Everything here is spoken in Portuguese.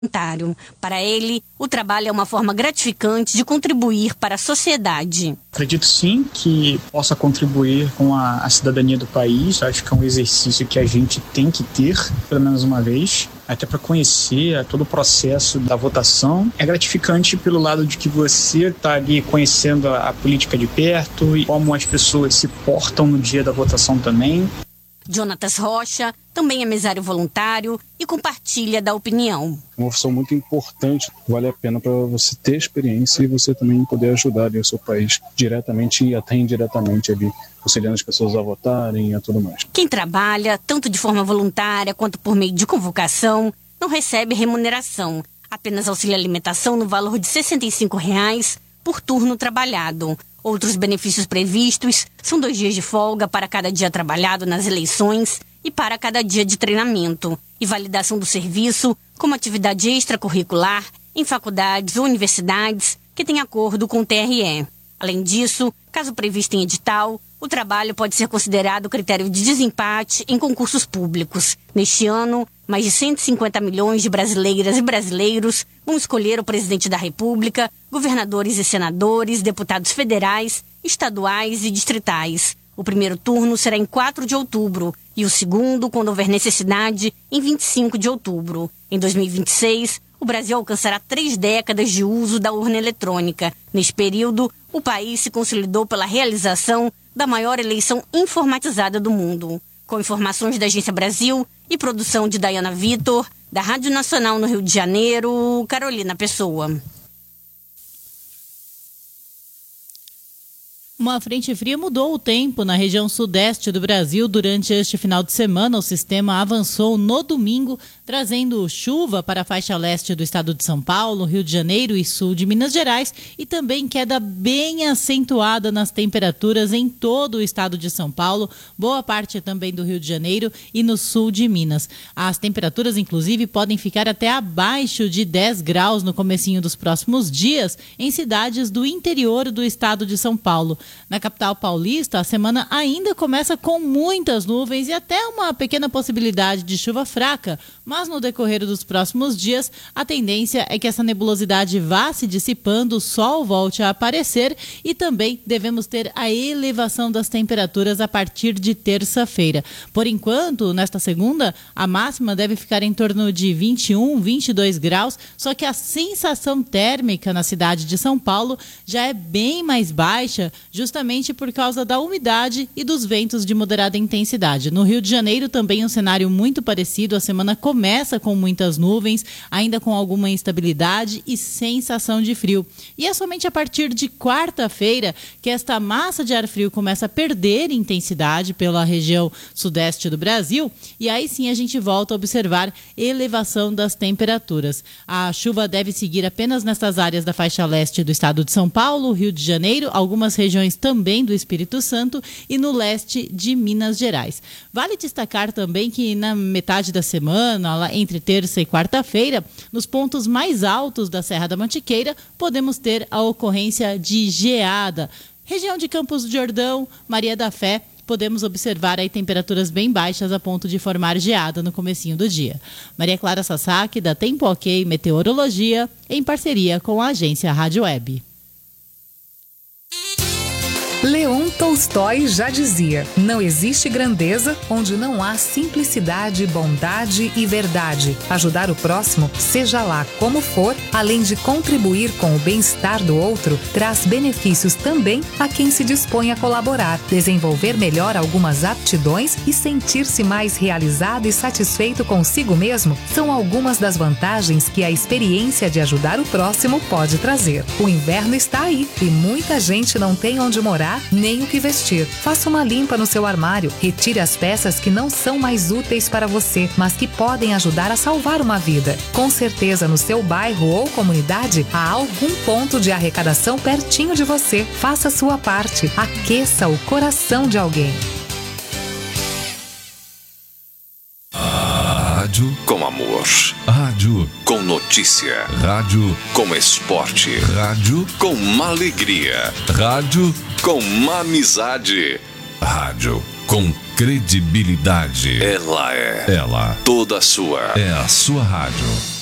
voluntário. Para ele, o trabalho é uma forma gratificante de contribuir para a sociedade. Acredito sim que possa contribuir com a cidadania do país. Acho que é um exercício que a gente tem que ter, pelo menos uma vez, até para conhecer todo o processo da votação. É gratificante pelo lado de que você está ali conhecendo a política de perto e como as pessoas se portam no dia da votação também. Jonatas Rocha também é mesário voluntário e compartilha da opinião. É uma opção muito importante, vale a pena para você ter experiência e você também poder ajudar ali o seu país diretamente e até indiretamente ali, auxiliando as pessoas a votarem e a tudo mais. Quem trabalha, tanto de forma voluntária quanto por meio de convocação, não recebe remuneração, apenas auxílio alimentação no valor de R$ 65 por turno trabalhado. Outros benefícios previstos são 2 dias de folga para cada dia trabalhado nas eleições e para cada dia de treinamento, e validação do serviço como atividade extracurricular em faculdades ou universidades que têm acordo com o TRE. Além disso, caso previsto em edital, o trabalho pode ser considerado critério de desempate em concursos públicos. Neste ano, mais de 150 milhões de brasileiras e brasileiros vão escolher o presidente da República, governadores e senadores, deputados federais, estaduais e distritais. O primeiro turno será em 4 de outubro e o segundo, quando houver necessidade, em 25 de outubro. Em 2026, o Brasil alcançará 3 décadas de uso da urna eletrônica. Neste período, o país se consolidou pela realização da maior eleição informatizada do mundo. Com informações da Agência Brasil e produção de Dayana Vitor, da Rádio Nacional no Rio de Janeiro, Carolina Pessoa. Uma frente fria mudou o tempo na região sudeste do Brasil durante este final de semana. O sistema avançou no domingo, trazendo chuva para a faixa leste do estado de São Paulo, Rio de Janeiro e sul de Minas Gerais, e também queda bem acentuada nas temperaturas em todo o estado de São Paulo, boa parte também do Rio de Janeiro e no sul de Minas. As temperaturas, inclusive, podem ficar até abaixo de 10 graus no comecinho dos próximos dias em cidades do interior do estado de São Paulo. Na capital paulista, a semana ainda começa com muitas nuvens e até uma pequena possibilidade de chuva fraca, mas no decorrer dos próximos dias, a tendência é que essa nebulosidade vá se dissipando, o sol volte a aparecer e também devemos ter a elevação das temperaturas a partir de terça-feira. Por enquanto, nesta segunda, a máxima deve ficar em torno de 21, 22 graus, só que a sensação térmica na cidade de São Paulo já é bem mais baixa, justamente por causa da umidade e dos ventos de moderada intensidade. No Rio de Janeiro também um cenário muito parecido, a semana começa com muitas nuvens, ainda com alguma instabilidade e sensação de frio. E é somente a partir de quarta-feira que esta massa de ar frio começa a perder intensidade pela região sudeste do Brasil, e aí sim a gente volta a observar elevação das temperaturas. A chuva deve seguir apenas nestas áreas da faixa leste do estado de São Paulo, Rio de Janeiro, algumas regiões também do Espírito Santo e no leste de Minas Gerais. Vale destacar também que na metade da semana, lá entre terça e quarta-feira, nos pontos mais altos da Serra da Mantiqueira, podemos ter a ocorrência de geada. Região de Campos do Jordão, Maria da Fé, podemos observar aí temperaturas bem baixas a ponto de formar geada no comecinho do dia. Maria Clara Sasaki, da Tempo Ok Meteorologia, em parceria com a agência Rádio Web. Leon Tolstói já dizia: não existe grandeza onde não há simplicidade, bondade e verdade. Ajudar o próximo, seja lá como for, além de contribuir com o bem-estar do outro, traz benefícios também a quem se dispõe a colaborar, desenvolver melhor algumas aptidões e sentir-se mais realizado e satisfeito consigo mesmo são algumas das vantagens que a experiência de ajudar o próximo pode trazer. O inverno está aí e muita gente não tem onde morar nem o que vestir. Faça uma limpa no seu armário, retire as peças que não são mais úteis para você, mas que podem ajudar a salvar uma vida. Com certeza no seu bairro ou comunidade há algum ponto de arrecadação pertinho de você. Faça a sua parte, aqueça o coração de alguém. Rádio com amor. Rádio com notícia. Rádio com esporte. Rádio com uma alegria. Rádio com uma amizade. Rádio com credibilidade. Ela toda sua. É a sua rádio.